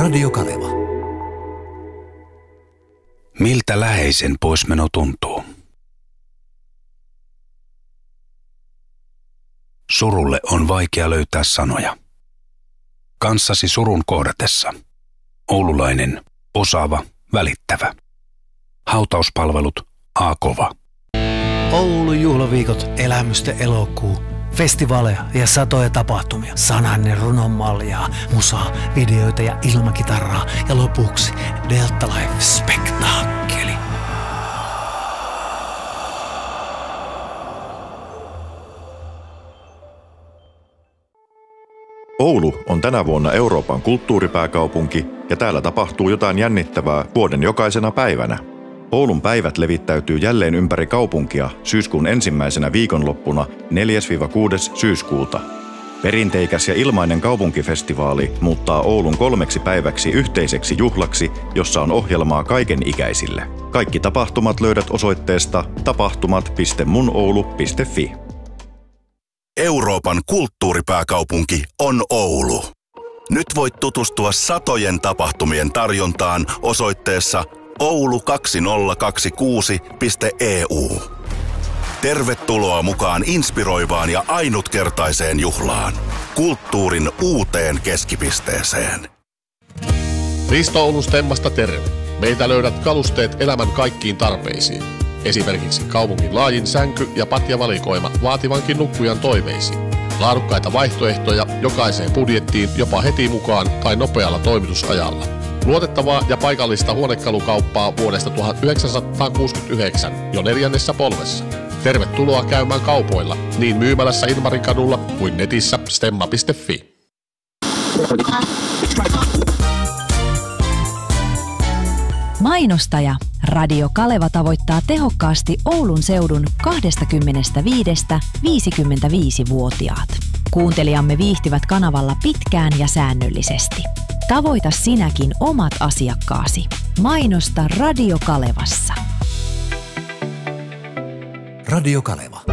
Radio Kaleva. Miltä läheisen poismeno tuntuu? Surulle on vaikea löytää sanoja. Kanssasi surun kohdatessa. Oululainen, osaava, välittävä. Hautauspalvelut A-kova. Oulun juhlaviikot, elämysten elokuu, festivaaleja ja satoja tapahtumia, sanannen runonmallia, musaa, videoita ja ilmakitaraa ja lopuksi Delta Life-spektaakkeli. Oulu on tänä vuonna Euroopan kulttuuripääkaupunki ja täällä tapahtuu jotain jännittävää vuoden jokaisena päivänä. Oulun päivät levittäytyy jälleen ympäri kaupunkia syyskuun ensimmäisenä viikonloppuna 4-6. syyskuuta. Perinteikäs ja ilmainen kaupunkifestivaali muuttaa Oulun 3 päiväksi yhteiseksi juhlaksi, jossa on ohjelmaa kaiken ikäisille. Kaikki tapahtumat löydät osoitteesta tapahtumat.munoulu.fi. Euroopan kulttuuripääkaupunki on Oulu. Nyt voit tutustua satojen tapahtumien tarjontaan osoitteessa oulu2026.eu. Tervetuloa mukaan inspiroivaan ja ainutkertaiseen juhlaan. Kulttuurin uuteen keskipisteeseen. Risto Oulun Stemmasta terve. Meiltä löydät kalusteet elämän kaikkiin tarpeisiin. Esimerkiksi kaupungin laajin sänky- ja patjavalikoima vaativankin nukkujan toiveisiin. Laadukkaita vaihtoehtoja jokaiseen budjettiin jopa heti mukaan tai nopealla toimitusajalla. Luotettavaa ja paikallista huonekalukauppaa vuodesta 1969 jo 4. polvessa. Tervetuloa käymään kaupoilla niin myymälässä Ilmarin kadulla kuin netissä stemma.fi. Mainostaja Radio Kaleva tavoittaa tehokkaasti Oulun seudun 25-55-vuotiaat. Kuuntelijamme viihtyvät kanavalla pitkään ja säännöllisesti. Tavoita sinäkin omat asiakkaasi. Mainosta Radio Kalevassa. Radio Kaleva.